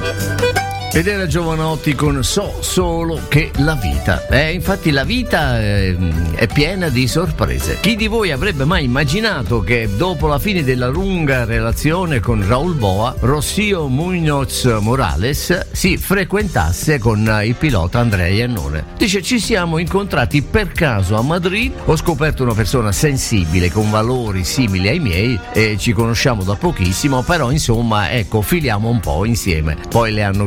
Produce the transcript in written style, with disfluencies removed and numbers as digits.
Ed era Giovanotti con So solo che la vita. Infatti la vita è piena di sorprese. Chi di voi avrebbe mai immaginato che dopo la fine della lunga relazione con Raul Boa, Rocío Muñoz Morales si frequentasse con il pilota Andrea Iannone? Dice: ci siamo incontrati per caso a Madrid, ho scoperto una persona sensibile con valori simili ai miei e ci conosciamo da pochissimo, però insomma ecco, filiamo un po' insieme. Poi le hanno